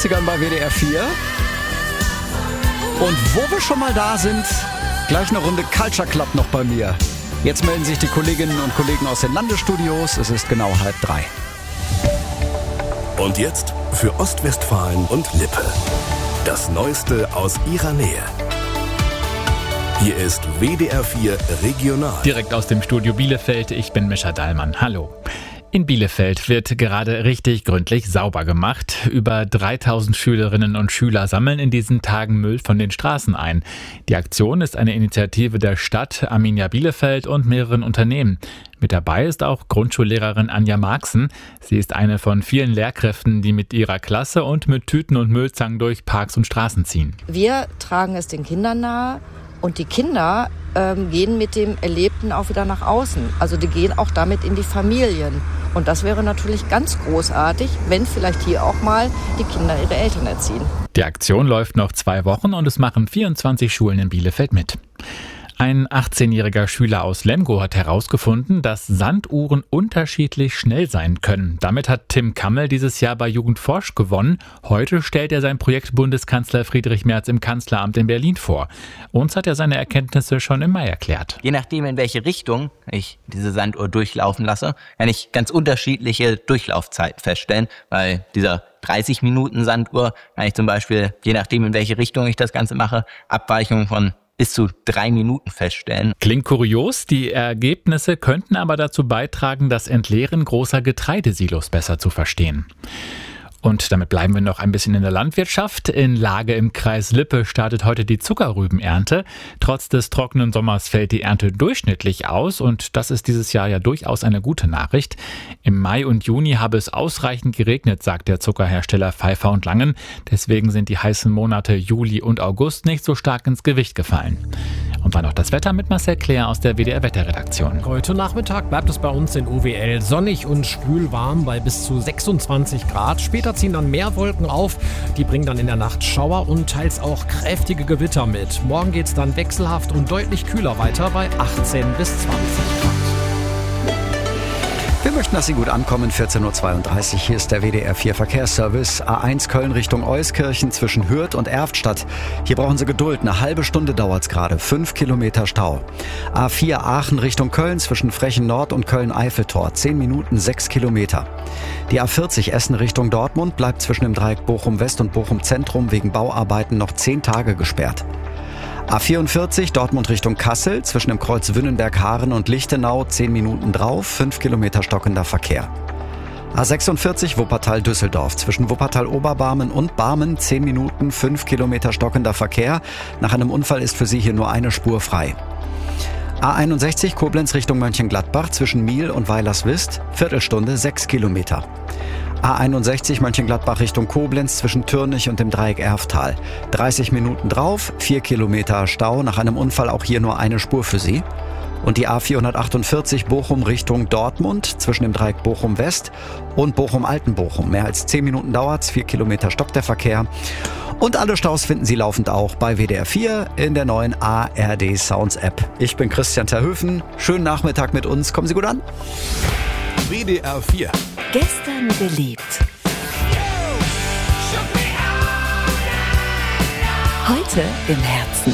80ern bei WDR 4. Und wo wir schon mal da sind, gleich eine Runde Culture Club noch bei mir. Jetzt melden sich die Kolleginnen und Kollegen aus den Landesstudios. Es ist genau 2:30. Und jetzt für Ostwestfalen und Lippe. Das Neueste aus ihrer Nähe. Hier ist WDR 4 Regional. Direkt aus dem Studio Bielefeld, ich bin Mischa Dahlmann. Hallo. In Bielefeld wird gerade richtig gründlich sauber gemacht. Über 3000 Schülerinnen und Schüler sammeln in diesen Tagen Müll von den Straßen ein. Die Aktion ist eine Initiative der Stadt, Arminia Bielefeld und mehreren Unternehmen. Mit dabei ist auch Grundschullehrerin Anja Marxen. Sie ist eine von vielen Lehrkräften, die mit ihrer Klasse und mit Tüten und Müllzangen durch Parks und Straßen ziehen. Wir tragen es den Kindern nahe. Und die Kinder gehen mit dem Erlebten auch wieder nach außen. Also die gehen auch damit in die Familien. Und das wäre natürlich ganz großartig, wenn vielleicht hier auch mal die Kinder ihre Eltern erziehen. Die Aktion läuft noch 2 Wochen und es machen 24 Schulen in Bielefeld mit. Ein 18-jähriger Schüler aus Lemgo hat herausgefunden, dass Sanduhren unterschiedlich schnell sein können. Damit hat Tim Kammel dieses Jahr bei Jugendforsch gewonnen. Heute stellt er sein Projekt Bundeskanzler Friedrich Merz im Kanzleramt in Berlin vor. Uns hat er seine Erkenntnisse schon im Mai erklärt. Je nachdem, in welche Richtung ich diese Sanduhr durchlaufen lasse, kann ich ganz unterschiedliche Durchlaufzeiten feststellen. Bei dieser 30 Minuten Sanduhr kann ich zum Beispiel, je nachdem, in welche Richtung ich das Ganze mache, Abweichungen von bis zu 3 Minuten feststellen. Klingt kurios, die Ergebnisse könnten aber dazu beitragen, das Entleeren großer Getreidesilos besser zu verstehen. Und damit bleiben wir noch ein bisschen in der Landwirtschaft. In Lage im Kreis Lippe startet heute die Zuckerrübenernte. Trotz des trockenen Sommers fällt die Ernte durchschnittlich aus und das ist dieses Jahr ja durchaus eine gute Nachricht. Im Mai und Juni habe es ausreichend geregnet, sagt der Zuckerhersteller Pfeiffer und Langen. Deswegen sind die heißen Monate Juli und August nicht so stark ins Gewicht gefallen. Und dann noch das Wetter mit Marcel Claire aus der WDR-Wetterredaktion. Heute Nachmittag bleibt es bei uns in OWL sonnig und schwülwarm bei bis zu 26 Grad. Später ziehen dann mehr Wolken auf. Die bringen dann in der Nacht Schauer und teils auch kräftige Gewitter mit. Morgen geht es dann wechselhaft und deutlich kühler weiter bei 18 bis 20 Grad. Wir möchten, dass Sie gut ankommen. 14:32 Uhr. Hier ist der WDR 4 Verkehrsservice. A1 Köln Richtung Euskirchen zwischen Hürth und Erftstadt. Hier brauchen Sie Geduld. Eine halbe Stunde dauert es gerade. 5 Kilometer Stau. A4 Aachen Richtung Köln zwischen Frechen Nord und Köln-Eiffeltor. 10 Minuten, 6 Kilometer. Die A40 Essen Richtung Dortmund bleibt zwischen dem Dreieck Bochum West und Bochum Zentrum wegen Bauarbeiten noch 10 Tage gesperrt. A44 Dortmund Richtung Kassel zwischen dem Kreuz Wünnenberg-Haaren und Lichtenau 10 Minuten drauf, 5 Kilometer stockender Verkehr. A46 Wuppertal-Düsseldorf zwischen Wuppertal-Oberbarmen und Barmen 10 Minuten, 5 Kilometer stockender Verkehr. Nach einem Unfall ist für Sie hier nur eine Spur frei. A61 Koblenz Richtung Mönchengladbach zwischen Miel und Weilerswist, Viertelstunde 6 Kilometer. A61 Mönchengladbach Richtung Koblenz zwischen Türnich und dem Dreieck Erftal. 30 Minuten drauf, 4 Kilometer Stau, nach einem Unfall auch hier nur eine Spur für Sie. Und die A448 Bochum Richtung Dortmund zwischen dem Dreieck Bochum West und Bochum-Altenbochum. Mehr als 10 Minuten dauert's, 4 Kilometer stockt der Verkehr. Und alle Staus finden Sie laufend auch bei WDR 4 in der neuen ARD Sounds App. Ich bin Christian Terhöfen. Schönen Nachmittag mit uns. Kommen Sie gut an. WDR 4. Gestern gelebt. Heute im Herzen.